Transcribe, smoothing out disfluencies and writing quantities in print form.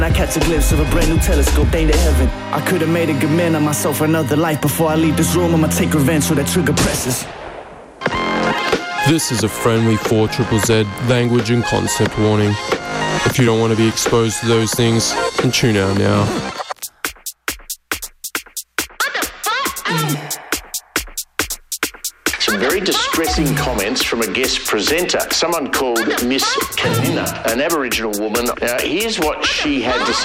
I catch a glimpse of a brand new telescope, aimed at heaven. I could have made a good man of myself for another life. Before I leave this room, I'ma take revenge so that trigger presses. This is a friendly 4ZZZ language and concept warning. If you don't want to be exposed to those things, then tune out now. Some very distressing comments from a guest presenter, someone called Miss Kanina, an Aboriginal woman. Here's what she had to say.